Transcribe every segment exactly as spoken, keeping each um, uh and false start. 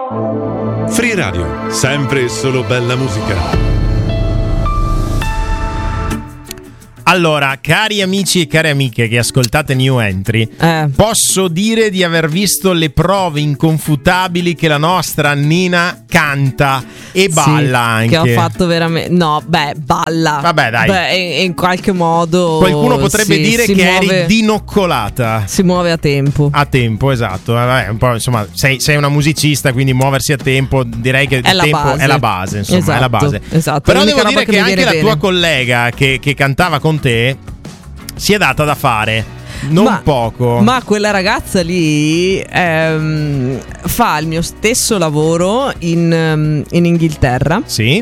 Free Radio, sempre e solo bella musica. Allora, cari amici e care amiche che ascoltate New Entry, eh. posso dire di aver visto le prove inconfutabili che la nostra Nina canta e balla, sì, anche. Che ho fatto veramente. No, beh, balla. Vabbè, dai. Beh, in, in qualche modo. Qualcuno potrebbe sì, dire che muove, eri dinoccolata. Si muove a tempo. A tempo, esatto. Vabbè, un po', insomma, sei, sei una musicista, quindi muoversi a tempo, direi che è il la tempo base. è la base, insomma, esatto, è la base. Esatto. Però devo dire che, che anche la bene. tua collega che, che cantava con te si è data da fare. Non ma, poco. Ma quella ragazza lì ehm, fa il mio stesso lavoro in, um, in Inghilterra. Sì.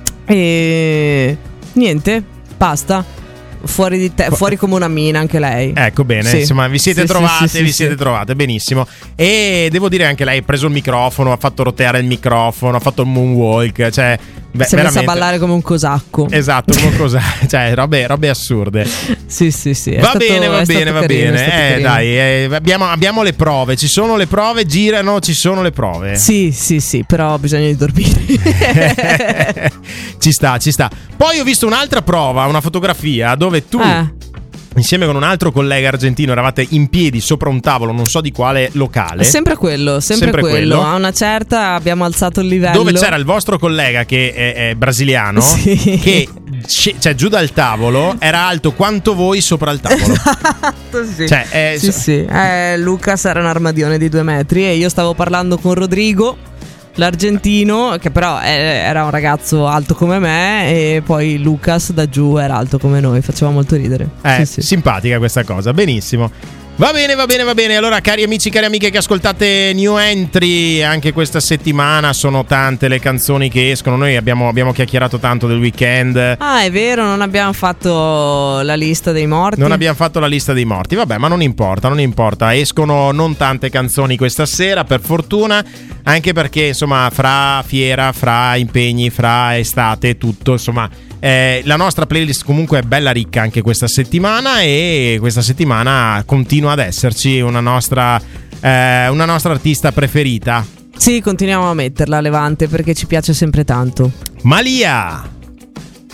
E niente, basta. Fuori di te, fuori come una mina anche lei. Ecco, bene, sì. insomma, vi siete sì, trovate, sì, sì, vi sì, siete sì. trovate benissimo. E devo dire anche lei ha preso il microfono, ha fatto roteare il microfono, ha fatto il moonwalk, cioè beh, si è messa a ballare come un cosacco. Esatto, come un cosacco, cioè robe, robe assurde. Sì, sì, sì. Va stato, bene, va bene, va carino, bene. Eh, dai, eh, abbiamo, abbiamo le prove, ci sono le prove, girano, ci sono le prove. Sì, sì, sì, però bisogna di dormire. Ci sta, ci sta. Poi ho visto un'altra prova, una fotografia dove tu Eh. insieme con un altro collega argentino eravate in piedi sopra un tavolo, non so di quale locale. Sempre quello, sempre, Sempre quello. quello. A una certa abbiamo alzato il livello. Dove c'era il vostro collega che è, è brasiliano, sì. che c- cioè giù dal tavolo era alto quanto voi sopra il tavolo. Esatto, sì. Cioè, è, sì, sì. Eh, Lucas era un armadione di due metri e io stavo parlando con Rodrigo, l'argentino, che però era un ragazzo alto come me, e poi Lucas da giù era alto come noi, faceva molto ridere. Eh, sì, sì. simpatica questa cosa, benissimo. Va bene, va bene, va bene. Allora, cari amici, cari amiche che ascoltate New Entry, anche questa settimana sono tante le canzoni che escono. Noi abbiamo, abbiamo chiacchierato tanto del weekend. Ah, è vero, non abbiamo fatto la lista dei morti. Non abbiamo fatto la lista dei morti. Vabbè, ma non importa, non importa. Escono non tante canzoni questa sera, per fortuna. Anche perché, insomma, fra fiera, fra impegni, fra estate, tutto, insomma, eh, la nostra playlist comunque è bella ricca anche questa settimana. E questa settimana continua ad esserci una nostra, eh, una nostra artista preferita. Sì, continuiamo a metterla, Levante, perché ci piace sempre tanto. Malia!